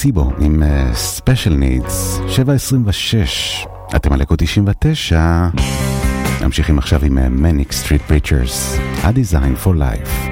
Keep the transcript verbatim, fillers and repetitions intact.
פלסיבו עם uh, Special Needs, שבע עשרים ושש. אתם על אקו תשעים ותשע. ממשיכים עכשיו עם uh, Manic Street Preachers, A Design for Life.